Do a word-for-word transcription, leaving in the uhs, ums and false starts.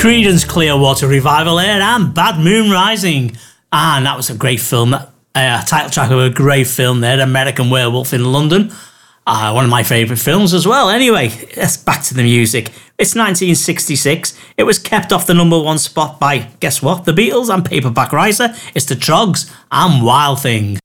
Creedence Clearwater Revival there and Bad Moon Rising. And that was a great film. Uh, title track of a great film there, American Werewolf in London. Uh, one of my favourite films as well. Anyway, let's back to the music. It's nineteen sixty-six. It was kept off the number one spot by, guess what, the Beatles and Paperback Writer. It's the Troggs and Wild Thing.